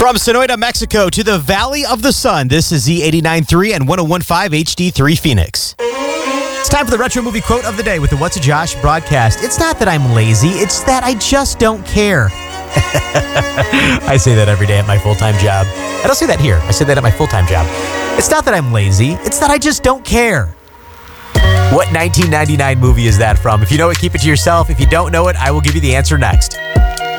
From Sonoyta, Mexico to the Valley of the Sun, this is Z89.3 and 101.5 HD3 Phoenix. It's time for the Retro Movie Quote of the Day with the What's a Josh broadcast. It's not that I'm lazy, it's that I just don't care. I say that every day at my full-time job. I don't say that here. I say that at my full-time job. It's not that I'm lazy, it's that I just don't care. What 1999 movie is that from? If you know it, keep it to yourself. If you don't know it, I will give you the answer next.